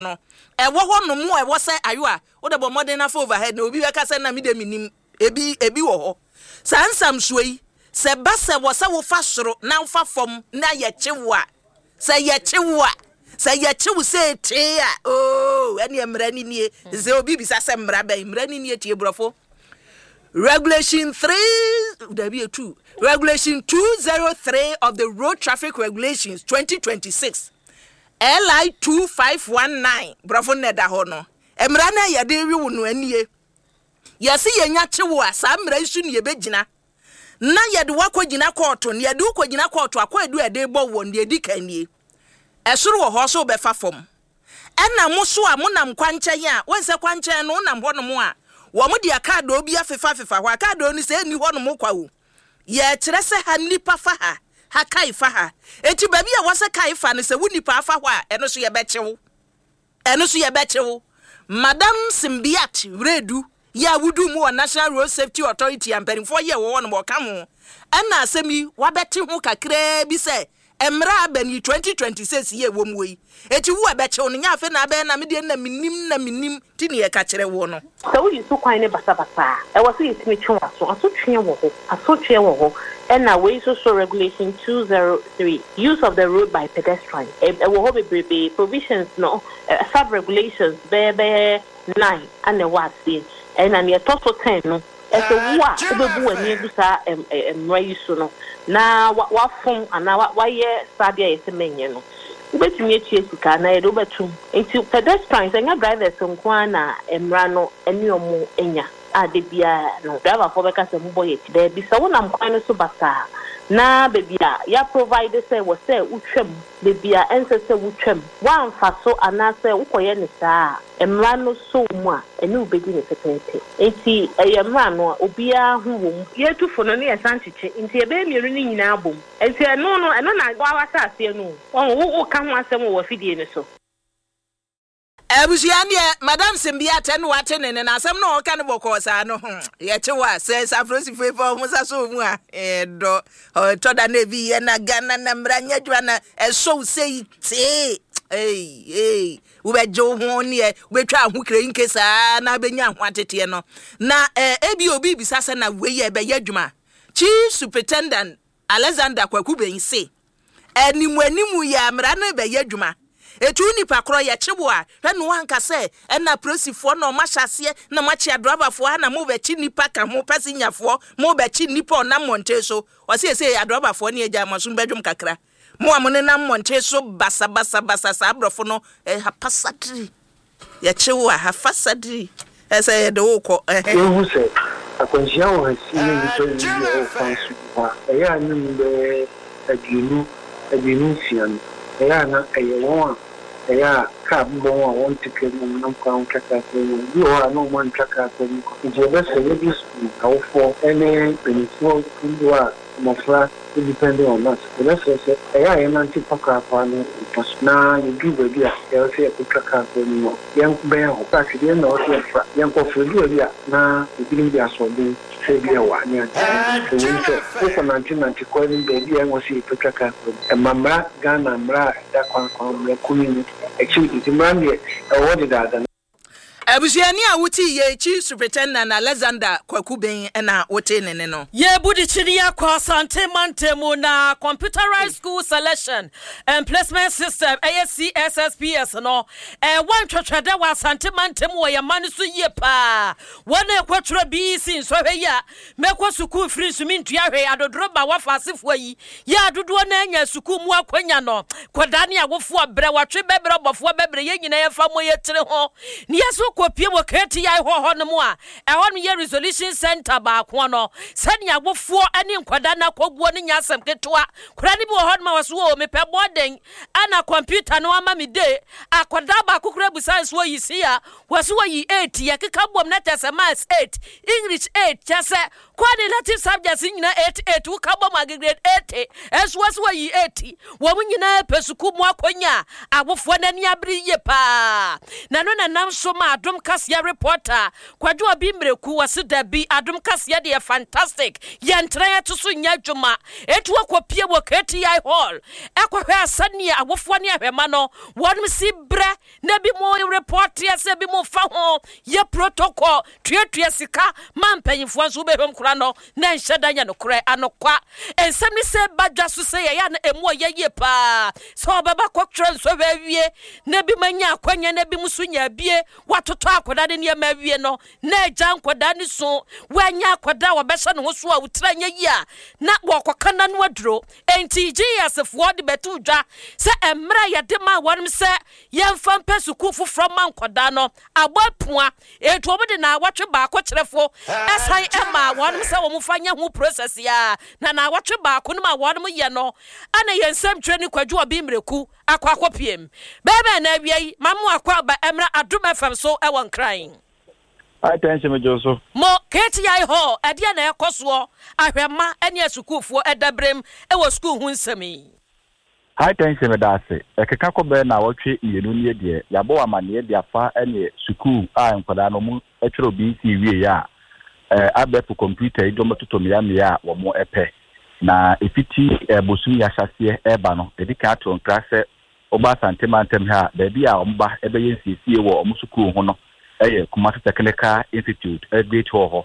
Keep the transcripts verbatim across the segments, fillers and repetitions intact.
no e wo ho no mu e wo say ayo a wo de bo modern na for overhead na obi be ka say na me de minim ebi ebi wo ho sansam suyi se ba se wo se wo fa soro na wo fa fom na ye chewo a se ye chewo a se ye chewo se te a oh ene emra ni nie ze obi bi sa se mra ba emra ni nie tie brofo regulation three there be two regulation two oh three of the road traffic regulations twenty twenty-six L I two five one nine brofo ne da ho no emra na ye de wi wo no anie yesi ye nya chewo a sa mra isu ne ye begina na ye de wakogina court ne ye de ukogina court akwa edu e de bo wo ne di kanie esuru wo ho so be fa fom ena mo so a monam kwanche ya wonse kwanche no nam ho no mo a wo mo dia card obi afefa fefa ho card oni se ni ho no mo kwa wo ye kire se ha nipa fa ha ha kai fa ha eti ba bia wo se kai fa ne se wo nipa fa ho a eno so ye be chewo eno so ye be chewo Madam Simbiat Redu ya wudu mu National Road Safety Authority amperimfo ye wo no mo ka mo ana asemi wabeti ho kakra bi se emra abani twenty twenty-six ye wo mu yi eti wo abeche no nya afi na abe na me de na minim na minim ti ne ye ka kire wo no so we so kwan ne basa basa e wo se yetimi twa so aso twe wo ho aso twe wo ho and we so so regulation two oh three use of the road by pedestrians e wo ho be provisions no uh, sub regulations be be nine and the what see and an yeto ten no e so wo a obebu ani gusa em emra yi so no na wa fom ana wa ye sadia yesemenye no ubetumi etie sika na ye do betum enti pedestrians enya drivers nkwa na emra no eni omo enya ade bia no driver for be ka se mbo ye ti be so wona mkwan no so basa na bebia ya provide say wo say utwam bebia ense say utwam wan fa so ana say ukoye ne saa emra no so mu a eni ubedi ne sepete enti emra no obia hu wo ye tufo no ne ye sanchiche enti e be miru ni nyina abom enti eno no eno na gwa wasa ase no wo ka ho asem wo fidie ne so Ebusiane Madam Simbiat no wate ne na asem no o ka ne boko sa no ye chewa se safrosi fefa mo sa so mu a e do to da na bi ye na Ghana na mranya dwa na e so sei te ei ei wo be jo ho ne e wo betwa ho kre nke sa na benya ho atete no na e bi obi bi sa se na we ye be yadwuma Chief Superintendent Alexander Kwaku ben se enimu enimu ya mra na be yadwuma etu nipa kro ye chewo a hwe no anka se na prosifo na ma hyase na ma chia driverfo ha na mo be chi nipa ka ho passenger mo be chi nipa na monte so o se se ya driverfo na eja maso bedwum kakra mo amone na monte so basa basa basa sa abrofo no eh ha pasadri ye chewo a ha fasadri ese ye de woko eh ehu se akwanhia wo hasi ne nipa ni o fansu ha e ya nim be adwinu adwinu fian e ya na e won ya ka bo wa won tike mo nam kwa on kaka ko bi o no man kaka ko je be se ye bi school ka fo ene penifo ndwa mo fra depending on that so that's it ya ya na ti paka kwa no na you do be dia ya se ko kaka ko no yan be ho ka ti na o se fra yan ko fo bi dia na bi bi aso bi se bi wa ni so so ko na ti na ti ko ni be dia ngo si to kaka ko e mama Ghana mra da kwa kwa mra kuni actually the man here awarded that Ebusiani a wuti ye Chief Superintendent Alexander Kwaku ben na wote ne ne no ye budi chiri akwa Asante Mantemu na computerized school selection and placement system A S C S S P S no eh one twetwede wa Asante Mantemu wo ye manu so ye pa wona ekwatro B C so hwe ya mekwa school free so mintu ahwe adodroba wa fasefo yi ya adodo na anya school mu akwanya no kodane agofo bre watwe bebre obofo bebre ye nyina ye fa mo ye tire ho ne yeso kopie mo kreti ya ho ho no mu a e ho no ye resolution center ba ko no sani agofo ani nkwada na koguo ne nyasem ketwa kura ni bi ho no ma waso o me pe boden ana computer no ama me de akwada ba kokura bu science wo yi sia waso wo yi eight ye keka bom na tese maths eight English eight chese qualitative subjects nyina eight eight wo ka bom grade eight es waso wo yi eight wo mu nyina pesuku mu akonya agofo na ni abri ye pa na ɛno na nam so ma adom kaseɛ reporter kwadwo abi mreku wase da bi adom kaseɛ de fantastic yɛntra to so nya dwuma etu akopie wɔ K T I hall ɛkɔhwɛ asania awofoɔ ne ahwɛma no wɔnom si bre na bi mo report yɛ sɛ bi mo fa ho yɛ protocol tuatua sika ma mpanyimfoɔ nso bɛhwɛm kora no na nhyɛ da nya no korɛ anokwa ensɛm ne sɛ badwa so sɛ yɛ ya na emu ɔyɛ yie paa sɛ ɔbɛba kɔtwerɛ nso bɛwie na bi manya akwanya na bi muso nya bie watoto akoda ne ne ma wie no na agya nkoda ne so wanya akoda wɔbɛhyɛ ne ho so a wutra nya yi a na wɔkɔka na no aduro enti gye yɛsefoɔ de bɛto dwa sɛ emra yɛde ma wɔnom sɛ yɛmfa mpɛ suku foforɔ ma nkoda no abɔpoa etu ɔmo de na awɔtwe baako kyerɛfo ɛsan ɛma wɔnom sɛ wɔn fa nya ho process ya na na awɔtwe baako no ma wɔnom yɛ no ana yɛnsɛm twɛ ne kwadwo obi mreku akɔ akɔpiem bɛbɛ na awie mamu akɔ ba emra adom F M so ɛwɔ nkran attention me Joseph mo K T I hall ɛdeɛ na ɛkɔsoɔ ahwɛma ɛne asukuufoɔ ɛdabrem ɛwɔ school ho nsɛmi attention me daase ɛkeka kɔbɛ na wɔtwe yenu nie deɛ yabɔ amane de afa ɛne school a nkɔda no mu ɛtwerɛ obi si wie ya eh abɛfo computer yi dɔm toto mia mia a wɔn ɛpɛ na efiti ɛbosum ya hyase ɛba no edika ato nkra sɛ oba santemantem ha baabi a omba ebeye nsiesie wo omo sukuu ho no eye Kumasi Technical Institute e great ho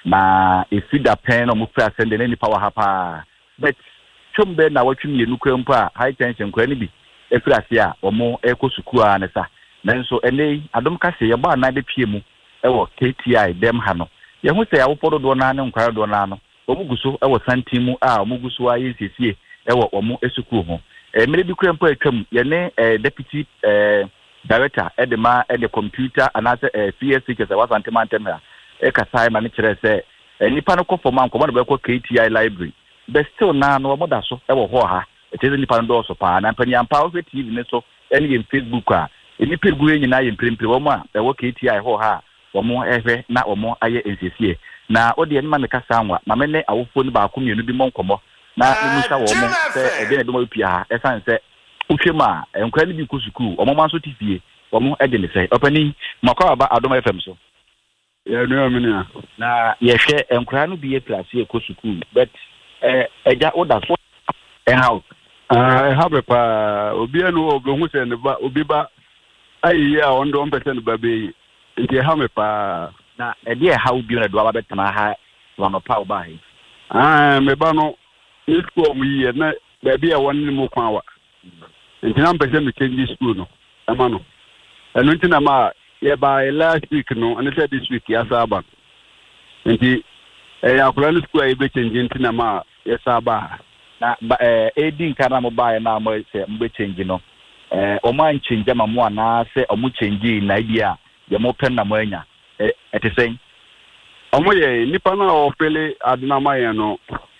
na efida pen no mo fra sende ne nipa wa ha pa but chombe na watwumi enu kwampo a high tension kwa ni bi efira se a omo ekɔ sukuu a ne sa nanso ene adom ka se ye ba na de pie mu ewo K T I dem ha no ye hu se ya wo podo do na ne nkwara do na no omo guso ewo santimu a omo guso a ye nsiesie ewo omo esukuu ho eh mere bi kwampo atwam ye ne eh, deputy eh, director edema e de computer anase eh, P S C ke se wasantemantem ha e ka sai ma ne kire se eh, nipa no kɔ fɔm an kɔmɔ no bɛkɔ K T I library but still na no mo da so e wɔ hɔ ha e te nipa no do so pa na mpani ampa o T V ne so ene ye Facebook a eni pegu ye nyina ye mprempre wo mo a e wɔ K T I hɔ ha wo mo ehwe na wo mo aye ensiesie na o de enma me ka sanwa ma me ne awofo ni ba ko mienu bi mo nkɔmɔ na musa wo mo sɛ e de ne do mo pia ha e san sɛ utwema enkra ni bi ko sukuu o mo man so tifie o mo e de ne sɛ opani makwa aba Adom F M so ya no amina na ye hwɛ enkra no bi ye class ye ko sukuu but eh eja oda so e house ah e have pa obi anu obi hu sɛ ne ba obi ba ayi a on do mpɛsɛ ne ba be nti ha me pa na e de ha obi na do aba betena ha wono pa oba hi ah me ba no ni school mu yi na ba bi a won ni mu kwan wa nti na mpɛsɛ me change school no ama no ɛno nti na ma ye ba last week no and said this week ya saba nti eh akura no school ayi be change nti na ma ye saba na eh edi nka na mo ba na mo se mbe change no eh o man change ma mo ana se o mo change na idea ye mo pen na mo anya eh etesen o mo ye nipa na o pele aduna ma ye no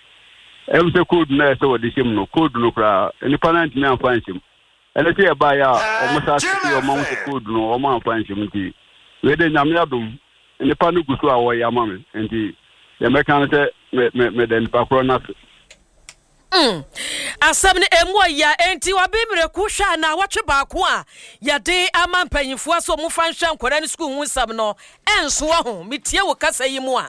em se code na se wo de shim no code no kra nipa na ntimi amfa nshim ele te ba ya o mo sa se o mo se code no o mo amfa nshim nti we de nyame adum nipa no gusu a wo ya ma me nti ye meka no se me me me de nipa kro na Mm. Asam ne emu ya enti wabimre ku hwa na watwe baako a yade ama mpanyimfo so mu fa nhwa nkora ne school hu sam no enso ho metie wo kasa yi mu a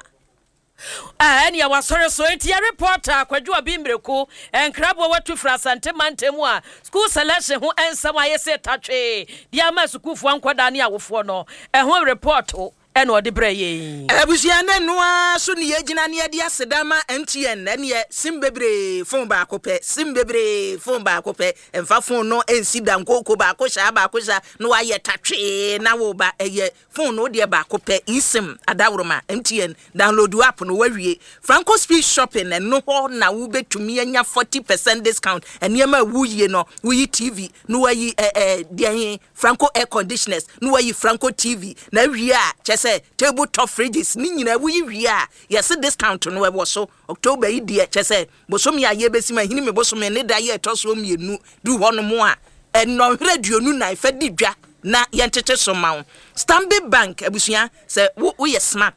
ah eni ya wasore so enti ya reporter kwadwo abimre ku enkrabo watu fra santemantem a school selection ho ensam ayese tatwe dia ma sukuufo ankoda ne awofo no ehun report eno odi breye abusua ne noa so ne yegina ne ade asedama M T N ne ye simbebre phone ba akopɛ simbebre phone ba akopɛ emfa phone no ensi dankoko ba akosha ba akosha no aye tatwe na wo ba eye phone no de ba akopɛ isim adawroma M T N download app no wawie Franco Speed Shopping no ho na wo betumi anya forty percent discount ene ma wuye no wuyi T V no wayi eh eh de Franco air conditioners no wayi Franco T V na wie a chese table top fridges ni nyina wuyi wie a yes discount no we so October yi de chese bosom ya ye besima hini me bosom ne da ye toso mienu du ho no mo a eno hreduonu na ifa didwa na yentete so ma Stanbic Bank abusua se wo ye smart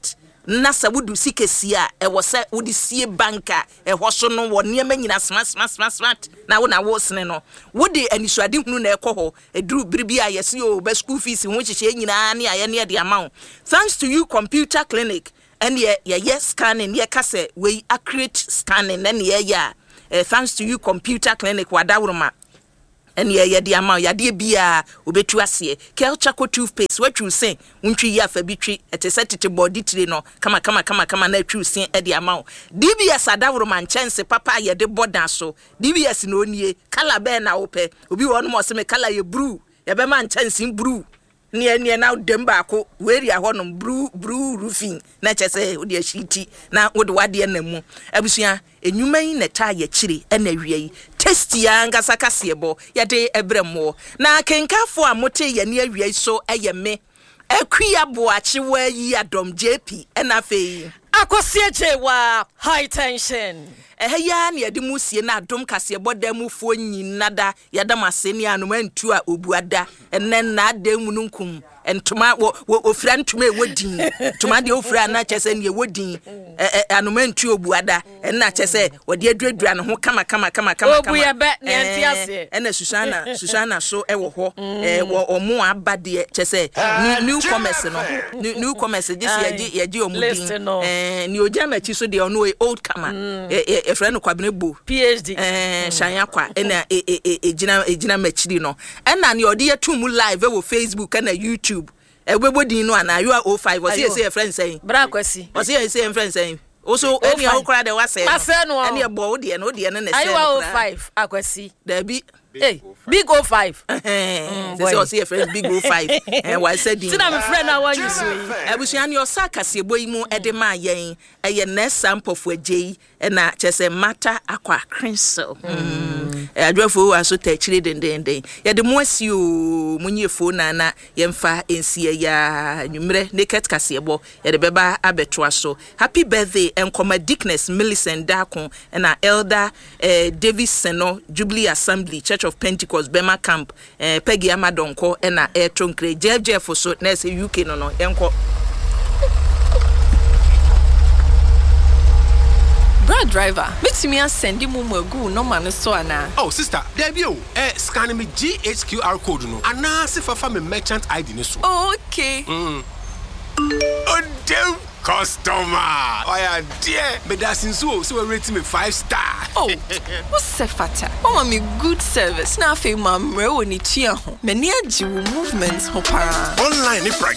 na sa wudu sikesi a e wo se wudi sie banka e ho so no wo niema nyina smart smart smart smart na wo na wo sene no wudi anisuade hunu na ekoho eduru biribi a yesi o ba school fees ho hihye nyina ne aye ne de amount. Thanks to you computer clinic and ye ye scanning ye kase we accurate scanning and ye ya uh, thanks to you computer clinic wadawroma and ye ye the amount ya de bia obetu ase kel chaco toothpaste what you say untwi ya fa bitwi etesete body tire no kama kama kama kama na twi sen e the amount D B S adawroma chance papa ye de bodan so D B S no nie kala be na ope obi won mo se me kala ye blue ye be man chance blue nie nie na demba ko weri a honom bru bru roofing na chese wo de ahiti na wo de wade na mu abusua enwuma yi na ta ye kire na wiei testi ya ngasa kasebo ye de ebremo na kenkafo a mote ye ne awiei so eye me akua boachi wa yi adom J P na fei akosie jewa high tension eh ya na yede musie na adom kasebo da mu fo nyinada yada maseni anoma ntu a obuada enen na adem nunkum entuma ofira ntuma e wodin tuma de ofira na chese ne wodin anoma ntu obuada enna chese wode aduadura ne ho kama kama kama kama obu ye be ne antiase ena Susana Susana so e wo ho eh wo omo abade chese new commerce no new commerce this ye ye ye omudin eh ni oja machi so de ono old kama e friend kwabene bo PhD eh shanya kwa ena e gina e gina machiri no ena ne ode yetum live e wo Facebook na YouTube ebebodin no ana you are oh five was say say friend saying bra kwasi was say say friend saying also any okra de wase any ebo de no de na say you are oh five akwasi there be hey big oh five eh say was say friend big oh five eh why said tin na me friend na wan you so abusua ne osaka sebo yi mu ede ma yen eye na sample for agei na chese mata akwa crystal mm adwafo aso ta chire dendenden ye de mo asi o munyefo na na yemfa ensie ya nwumre naked kasebo ye de beba abeto aso happy birthday enkoma Dickness Millicent Dakon na elder eh, Davis Seno Jubilee Assembly Church of Pentecost Bema Camp eh, Peggy Amadonko na Ertonkre Jeff Jeff so na se U K no no enko Brad driver, meet me and send him more good no man so ana. Oh sister, there be eh scan me G H Q R code no. Ana se fa me merchant I D no so. Oh, okay. Mm. Oh damn customer. Oh yeah, dear. Me da sinso so we rate me five star. Oh, what's se fata? Oh me good service. Na fe mamre woni tua ho. Me ne agi movements ho para. Online ni price